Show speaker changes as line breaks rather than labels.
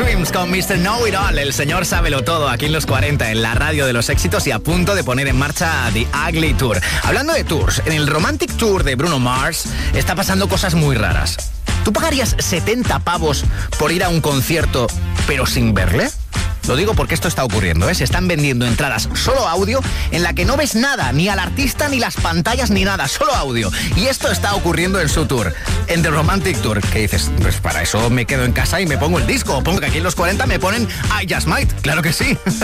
Swims con Mr. Know It All, el señor sábelo todo, aquí en los 40, en la radio de los éxitos y a punto de poner en marcha The Ugly Tour. Hablando de tours, en el Romantic Tour de Bruno Mars está pasando cosas muy raras. ¿Tú pagarías 70 pavos por ir a un concierto, pero sin verle? Lo digo porque esto está ocurriendo, ¿eh? Se están vendiendo entradas solo audio en la que no ves nada, ni al artista, ni las pantallas, ni nada, solo audio. Y esto está ocurriendo en su tour, en The Romantic Tour. ¿Qué dices? Pues para eso me quedo en casa y me pongo el disco. O pongo que aquí en los 40 me ponen I Just Might. Claro que sí.